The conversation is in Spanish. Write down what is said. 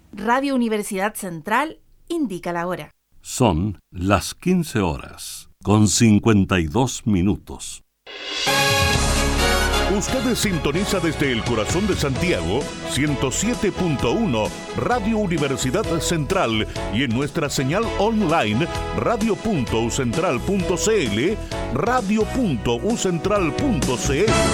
Radio Universidad Central indica la hora. Son las 15 horas, con 52 minutos. Usted sintoniza desde el corazón de Santiago 107.1 Radio Universidad Central y en nuestra señal online radio.ucentral.cl, radio.ucentral.cl.